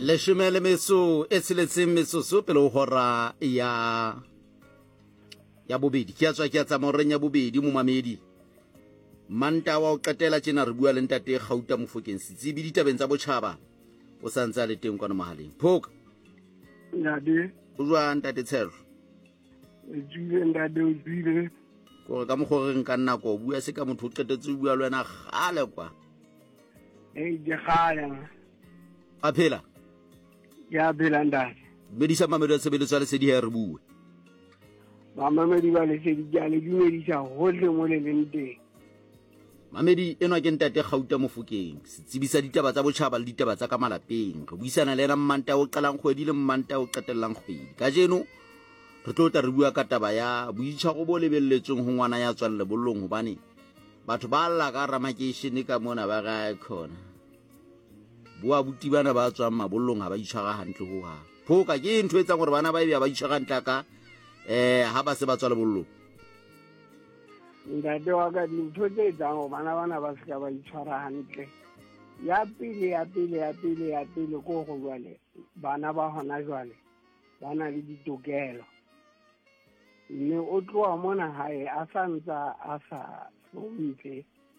Leshemele meso e tsheletseng metsotso pele o hora ya bobedi ke a tswa ke a tsamoreng ya bobedi mo mamedi manta wa o qetela tjena re bua le ntate Gauta Mofokeng Setsibi ditabeng tsa botjhaba o santse a le teng kwa mohaleng phoka Ntate o jwa ntate Tshero tsile ntate o tsile go ka mo goreng ka nna go bua se ka motho o qetetse o bua le wena gale kwa ke gaya a phela ya phela ntate medisa mamedo ya tshebeletso ya lesedi ha re bue mamamedi ba lesedi ke a le dumedisa hohle mo le leng teng mamedi eno ke ntate Gauta Mofokeng Setsibi sa ditaba tsa botjhaba le ditaba tsa ka malapeng re buisana le ena mmanta o qalang kgwedi le mmanta o qetellang kgwedi ka jeno re tlo tla re bua ka taba ya boitshwaro bo lebelletsweng ho ngwana ya tswang lebollong hobane batho ba alla ka ramakeishene ka mona ba ga khona boa buti bana ba tswang mabollong ha ba itshwara hantle ho ha phoka ke ntho etsang gore bana ba ebe ba itshwara hantle ka ha ba se ba tswa lebollong ntate wa ka dintho tse etsang go bana ba seka ba itshwara hantle ya pele ko go jwale bana ba hona jwale ba na le ditokelo mme o tloa mona hae a santsa a sa hlomphe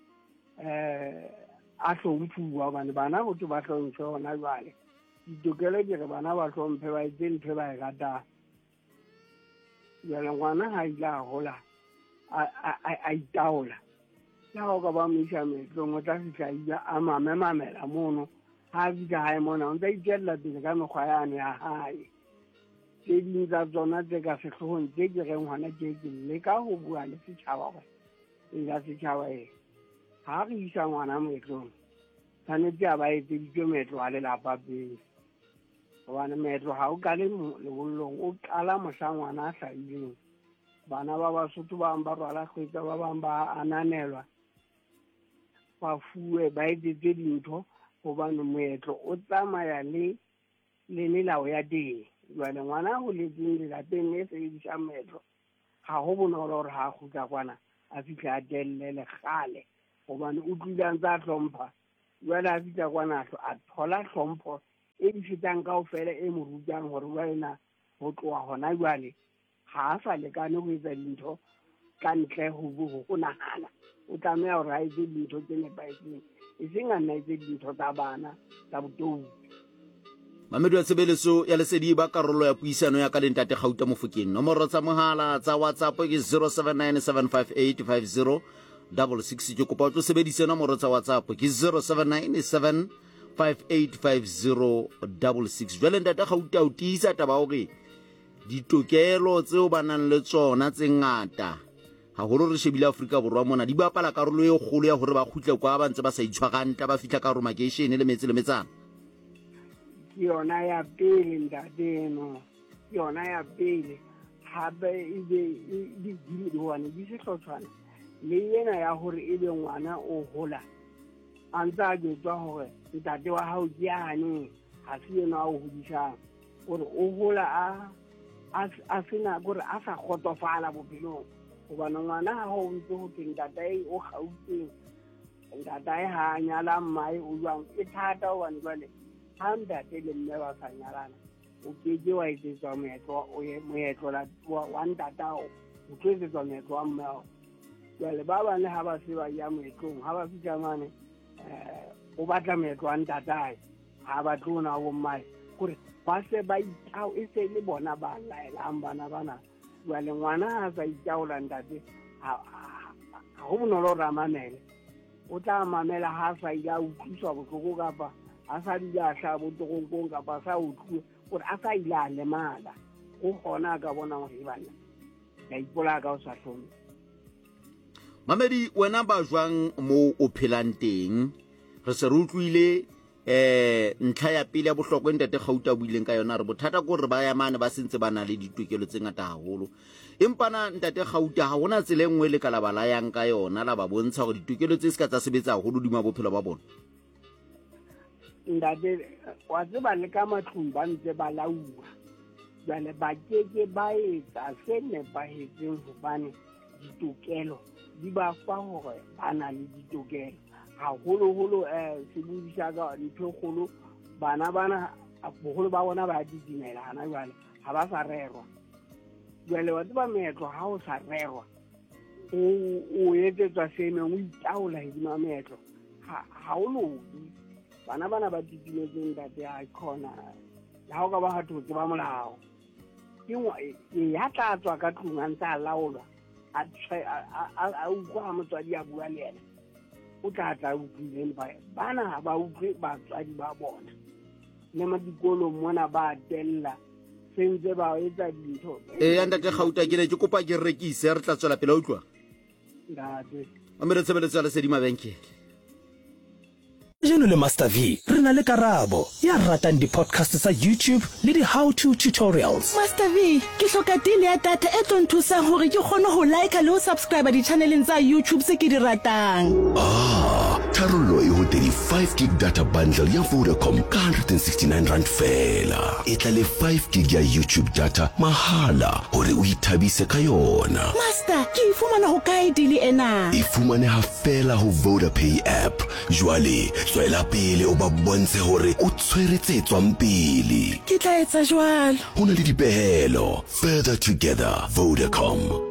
a hlomphuwa hobane bana go ba hlomphe hona jwale ditokelo di re bana ba hlomphe ba etse ntho ba e ratang jwale ngwana ha ile a hola a itaola ya go ka ba mo isa metlong o tla fihla a mamela mono ha a fihla hae mona o ntsa itjella pele ka mekgwa yane ya hae tse ding tsa tsona tse ka sehloohong tse ke reng ngwana ke le ka ho bua le setjhaba gore ya setjhaba ha re isa ngwana moetlong tshwanetse a ba etseditswe meetlo a lelapa pele gobane meetlo ha o kale lebollong o qala mohla ngwana a hlahileng bana ba Basotho ba bang ba rwala kgwetsa ba bang ba ananelwa ba fuwe ba etsetse dintho hobane moetlo o tsamaya le melao ya teng jwale ngwana ho letseng lelapeng le sebedisang meetlo ga go bonolo gore ha a kgutla kwana a fitlha a tellele gale gobane o tlile a ntse a hlompha jwale a fitlha kwana a thola hlompho e di fetang kaofela e mo rutang gore wena ho tloha hona jwale ha a sa lekane ho etsa dintho ka ntle go nagana o tlameha gore a etse dintho tse nepahetseng e seng a nna etse dintho tsa bana tsa botou mamedo ya tshebeletso ya lesedi ba karolo ya puisano ya ka le ntate Gauta Mofokeng nomoro tsa mohala tsa WhatsApp ke 0797585066 ke kopa o tlo sebedisa nomoro tsa WhatsApp ke 0797585066 jwale ntate Gauta o tiisa taba hore ditokelo tseo ba nang le tsona tse ngata haholo re shebile Afrika Borwa mona di bapala karolo e kgolo ya hore ba khutle kwa ba ntse ba sa itshwaranta ba fihla ka roma keishene le metse le metsana yona ya pele ntateno yona ya pele hape di hwane di se hlotshwana le yena ya hore ebe ngwana o hola a ntse a jwetswa hore ntate wa hao ke yane ha se yena o hodisang gore o hola a sena gore a sa kgotsofala bophelong hobane ngwana ha ho ntse ho teng ntatae o gautseng ntatae ha nyala mmae o jwang e thata hobane jwale ha ntate le mme ba sa nyalana o keke wa etsetswa moetlo wa ntatao o tlo etsetswa moetlo wa mmao jwale ba bang le ha ba se ba ya moetlong ha ba fihla mane o batla moetlo wa ntatae ha ba tlona bo mmae gore ba se ba itao e se le bona ba laelang bana bana jwale ngwana ha sa itaola ntate ha go bonolo gore a mamele o tla mamela ha sa ile a utlwiswa botlhoko kapa a sa dile a tlha botokongkong kapa sa utlwe gore a sa ile a lemala go gona a ka bona gore bana ka ipola ka o sa tlhome mamedi wena ba jwang mo o phelang teng re se re utlwile ntlha ya pele ya bohlokwa ntate Gauta buileng ka yona re bothata go re ba ya mane ba sentse ba na le ditokelo tse ngata haholo empana ntate Gauta ha hona tsela engwe le kala bala yang ka yona la ba bontsha gore ditokelo tse se ka tsa sebetsa haholo dima bophelo ba bona ntate wa tseba le ka matlong ba ntse ba laua jwale ba keke ba etsa se nepahetseng hobane ditokelo di ba fa hore ba na le ditokelo haholo se buisa ka ntho kgolo bana boholo ba bona ba didimela hana jwale ha ba sa rerwa jwale wa tseba meetlo ha o sa rerwa o etsetswa semeng o itaola hedima meetlo ha o loki bana ba didimetseng ntate a khona ha o ka ba ha thotse ba molao ya tla tswa ka tlung a ntse a laolwa a utlwa motswadi a bua le yena o tla utlwileng bana ha ba utlwe batswadi ba bona le madikolong mona ba tella sentse ba etsa dintho ya ntate Gauta ke ne ke kopa ke rekise re tla tswela pele utlwa ntate a mere tshebeletso ya Lesedi Mabenkele Jeno le Master V, re na le Karabo, ya ratang di-podcast sa YouTube le di-how-to tutorials. Master V, ke hloka deal ya data e tlo nthusang hore ke kgone ho like le ho subscribe di-channeleng tsa YouTube se ke di ratang. Tharollo e ho 35 gig data bundle ya Vodacom ka 169 rand fela. E tla le 5 gig ya YouTube data mahala hore o ithabise ka yona. Master, ke ifumana ho kae deal ena? E fumaneha fela ho VodaPay app. Jwale tswela pele o ba bontshe hore o tshweretse tswang pele. Ke tla etsa jwalo. Ho na le dipehelo. Further together, Vodacom.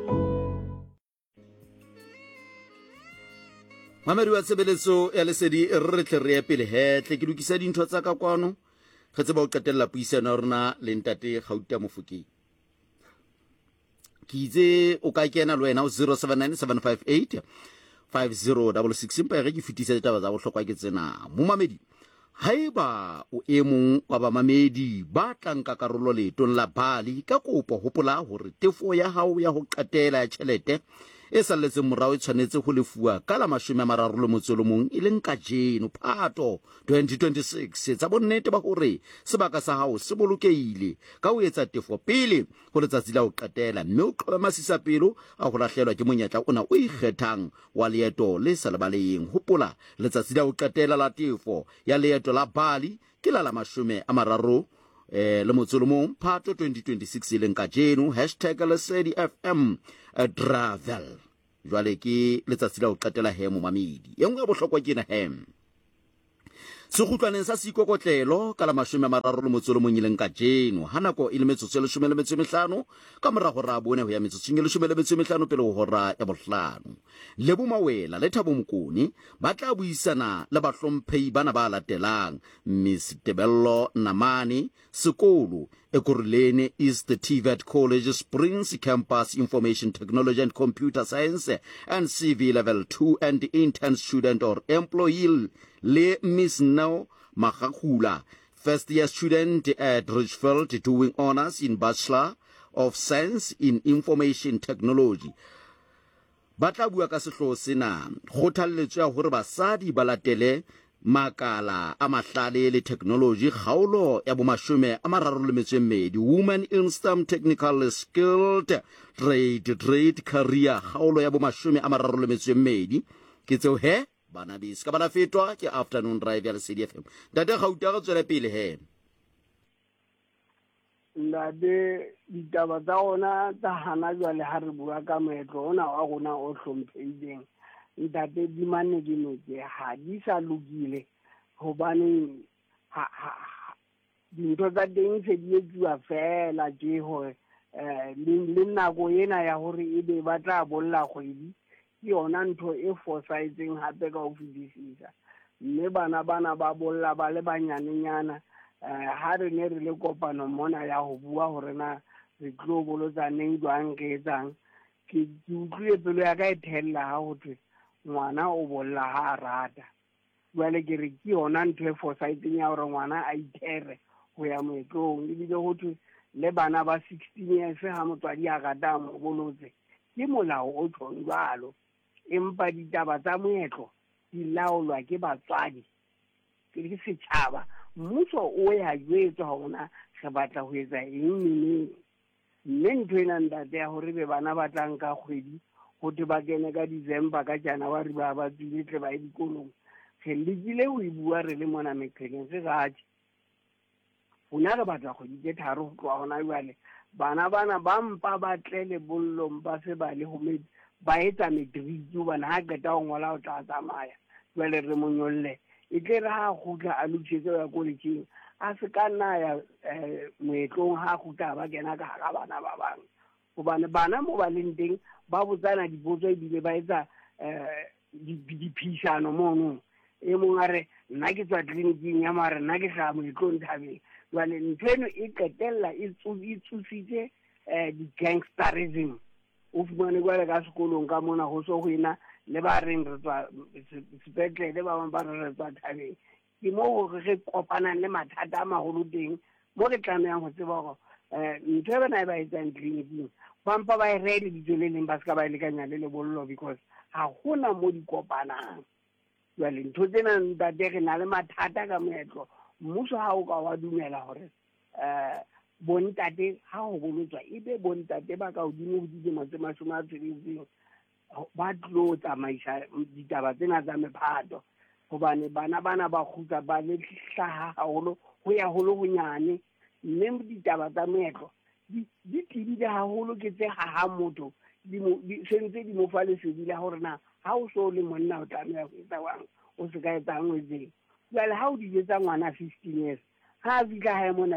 Mamedi wa tshebeletso ya Lesedi re tle re pele hetle ke lokisa dintho tsa ka kwano re tseba o qetella puisano ya rona le ntate Gauta Mofokeng ke itse o ka kena le wena o 079758 5066 mpa re ke fitisa ditaba tsa bohlokwa ke tsena mo mamedi haeba o emong wa ba mamedi ba tlanka karolo letong la Bali ka kopo hopola hore tefo ya hao ya ho qetela ya tjhelete e salletseng morao e tshwanetse go lefuwa ka la 31 e leng ka jeno Phato 2026 tsa bonnete ba hore sebaka sa hao se bolokeile ka ho etsa tefo pele go letsatsi la ho qetela mme o qoba masisapelo a go lahlelwa ke monyetla ona o ikgethang wa leeto le sa lebaleng hopola letsatsi la ho qetela la tefo ya leeto la Bali ke la 30 le motsolomong Phato 2026 leng ka jeno #Lesedi FM travel jwale ke letsatsi la ho qetela he mo mamedi e nngwe bohlokwa ke na hem sekhutlwaneng sa seikokotlelo ka la 30 leng ka jeno ha nako e le metsotso e 15 ka morago ra bone ho ya metsotso e 15 pele ho hora ya bohlano le bomawela le Thabo Mokone ba tla buisana le bahlomphehi bana ba latelang Miss Tebello Namane sekolo Ekurhuleni East TVET College Springs Campus Information Technology and Computer Science and CV Level 2 and intern student or employee le Miss Nao Magagula, first year student at Richfield doing honors in Bachelor of Science in Information Technology. Ba tla bua ka sehloho sena kgothaletso ya hore basadi ba latele makala a mahlale le technology kgaolo ya bo 32 women in STEM technical skilled trade career kgaolo ya bo 32 ke tseo he bana bis ka bana fetwa ke afternoon drive ya Lesedi FM data Gauta ga tswela pele he nade ditaba tsa ona tsa hana jwale ha re bua ka moetlo ona wa rona o hlomphehileng ntate di mane di noke ha di sa lokile hobane dintho tsa teng se di etsuwa fela je hore le nako ena ya hore ebe ba tla bolla kgwedi ke yona ntho e fosahetseng hape ka ho fetisisa mme bana ba bolla ba le banyanenyana ha re ne re le kopano mona ya ho bua hore na re tlo bolotsaneng jwang ke etsang ke utlwile pelo ya ka e thella ha ho thwe ngwana o bolla ha rata jwale ke re ke yona ntho e fosahetseng ya hore ngwana a ithere ho ya moetlong ebile ho thwe le bana ba 16 years ha motswadi a rata mo bolotse ke molao o tshong jwalo empa ditaba tsa moetlo di laolwa ke batswadi ke setjhaba mmuso o ya jwetsa hona re batla ho etsa eng neng mme ntho ena ntate ya hore be bana ba tlang ka kgwedi ho te ba kene ka December ka January ba tswile tle ba dikolong re lekile ho ibua re le mona meqheleng se gathi hona re batla go di tharo ho tloa hona jwale bana ba mpa ba tlele bollong ba se ba le ho ba etsa matric bana ha qeta ho ngola o tla tsamaya jwale re monyolle e tle re ha khutla a lutshetse ya college a se ka nna ya moetlong ha khutla ba kena ka ga bana ba bang gobane bana mo ba leng teng ba botsana dipotso e bile ba etsa diphishano mono e mong a re nna ke tswa tleliniking ya mare nna ke ga moetlong thabeng jwale nthweno e qetella e tsusitse di-gangsterism o fumane kwale ka sekolong ka mona go so go ena le ba reng re tswa sepetlele ba bang ba re tswa thabeng ke mo go re kopanang le mathata a magolo teng mo re tlamehang go tseba go ntho e bana ba etsang tleliniking bampa ba e rele ditseleleng ba se ka ba lekanya le lebollo because ga gona mo di kopanang jwale ntho tsena ntate re na le mathata ka moetlo mmuso ha o ka wa dumela gore bontate ha go bolotswa e be bontate ba ka godimo go dilemo tse 70 ba tlo tsamaisa ditaba tsena tsa mephato gobane bana ba khutsa ba le hlaha haholo go ya holo gonyane mme ditaba tsa moetlo di tibile haholo ke tse ha motho sentse di mo fa lesedi la gore na ha o so le monna o tlameha go etsa wang o se ka etsa ngwetseng jwale ha o di etsa ngwana 15 years ha a fihla hae mona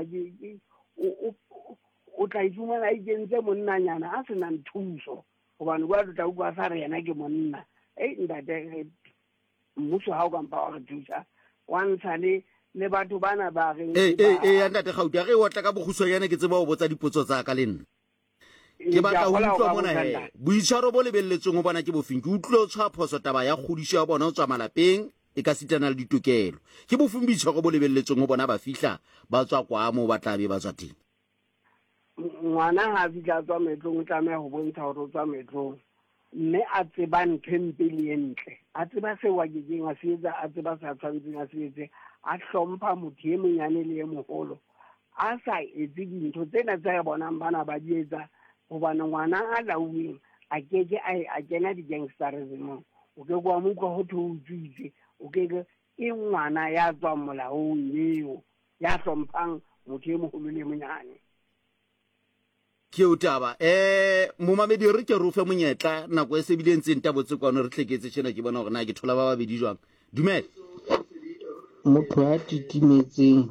o tla ifumana a ikentse monnanyana a senang thuso gobane kwa tla utlwa sa re yena ke monna ntate mmuso ha o kampa wa re thusa wa ntsha le batho bana ba reng ya ntate Gauta ge o tla ka bogusonyana ke tseba o botsa dipotso tsa ka le nna ke batla ho utlwa mona he boitshwaro bo lebelletseng ho bona ke bofeng ke utlwe o tshwa phoso taba ya kgodiso ya bona o tswa malapeng e ka sitana le ditokelo ke bofeng boitshwaro bo lebelletseng ho bona ba fihla ba tswa kwa mo ba tlabe ba tswa teng ngwana ha fihla tswa metlong o tlameha go bontsha gore o tswa metlong mme a tseba ntho mpe le entle a tseba se wa kekeng a se etsa a tseba sa tshwantseng a se etse a hlompha motho e monyane le e mogolo a sa etse dintho tsena tse re bonang bana ba di etsa gobane ngwana a lauweng a keke a kena di-gangsterism o ke kwa mo kwa go thwe o utswitse o keke e ngwana ya tswang molaong eo ya hlomphang motho e mogolo le monyane ke o taba momamedi re ke re o fe monyetla nako e se bileng tseng tabotse kwano re tleketse tshena ke bona gore na ke thola ba babedi jwang dumela motho a titimetseng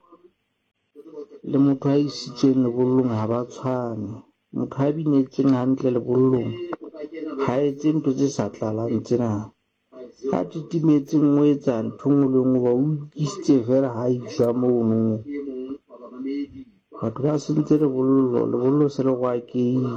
le motho a isitsweng lebollong ha ba tshwane motho a binetseng hantle lebollong ha etse ntho tse sa tlalang tsena a titimetseng o etsa ntho nngwe le nngwe ba o ikisitse fela ha iswa mono batho ba sentse lebollo se le go akeile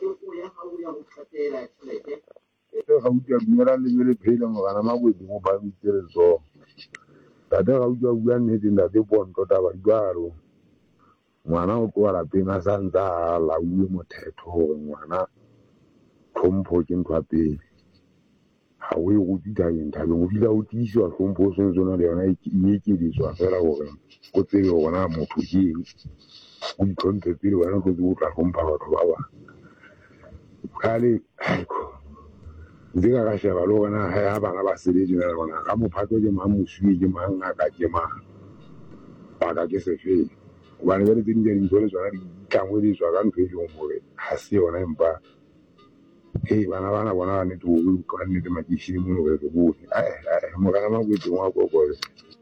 Gauta dumela le bele phela mogana makwedi mo ba itse le so tate Gauta bua nnete ntate Ponto taba jwalo ngwana o tloa lapeng a sa ntse a lauwe mothetho gore ngwana tlhompho ke ntho ya pele ha o e rutsi tabeng o dila o tiiswa tlhompho o sentse o na le yona e ekediswa fela gore o tsebe gona motho ke eng o itlhomphe pele wena o tlotse o tla tlhompha batho ba bang kale ntse ka ka sheba le gona ha bana ba sebetse le bona ka mophato ke mang moswi ke mang ngaka ke mang baka ke sefeng gobane jale tse dintse dintho le tsona di tlangwe di tswa ka ntho e leng gore ga se yona empa bana bona ba nnete ka nnete makešhini mono re re bone mogana makweteng wa kokole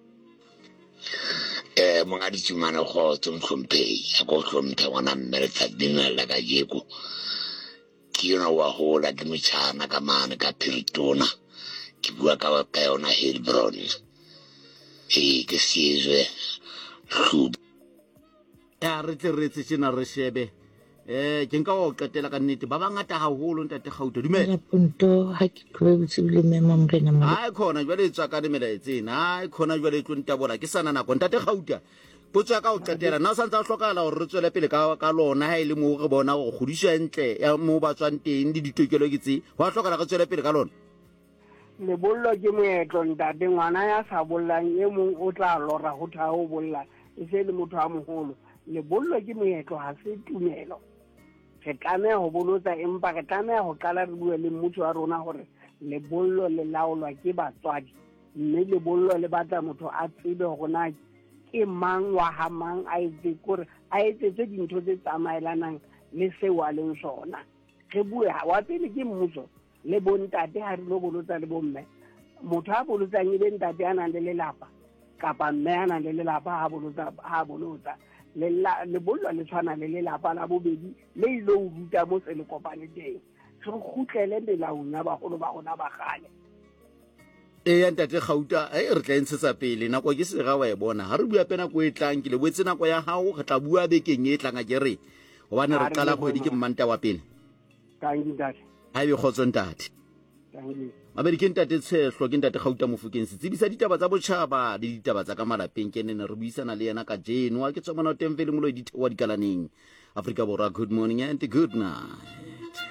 mongadi Tsumane Kgotso Mhlomphei a go hlomphe ngwana mme le tsadina la ka jeko ke yona wa hola ke motšhana ka mane ka Piritona ke bua ka yona Hillbron ke sizwe hluba ya re tle re tse tsena re shebe ke nka o qetela ka nnete ba bangata haholo ntate Gauta dumela Ponto ha ke tlwetse le mema morena mo ai khona jwale tswa ka melaetsena ai khona jwale tlo ntabola ke sana nako ntate Gauta potso ka o qetela na sa ntse a hlokala gore re tswele pele ka lona ha ile mo re bona go godiswa ntle ya mo ba tswang teng di ditokelo ke tse wa hlokala re tswele pele ka lona lebollo ke moetlo ntate ngwana ya sa bollang e mong o tla lora go tha o bolla e se le motho a mogolo lebollo ke moetlo ha se tumelo re tlameha go bolotsa empa re tlameha go qala re bue le mmuso wa rona gore lebollo le laolwa ke batswadi mme lebollo le batla motho a tsebe gona ke mang wa ha mang a etse gore a etse dintho tse tsamaelanang le seo a leng sona re bue wa pele ke mmuso le bontate ha re lo bolotsa le bomme motho a bolotsang e be ntate a nang le lelapa kapa mme a nang le lelapa ha bolotsa lebollo le tshwana le lelapa la bobedi le ile ho ruta mo se le kopane teng re kgutlele melaong ya bagolo ba rona ba gale ya ntate Gauta re tla ntshetsa pele nako ke sega wa e bona ha re bua pena go e tlang ke le botse nako ya hao re tla bua bekeng e tlang a kere gobane re qala go di ke mmanta wa pele tangi ntate ha be khotso ntate tangi mabedi ke ntate Tshehlo ke ntate Gauta Mofokeng se tsebisa ditaba tsa botšhaba le ditaba tsa ka malapeng ke nene re buisana le yena ka jeno wa ke tsomana teng fele moloi dithewa dikalaneng Afrika Borwa. Good morning and good night.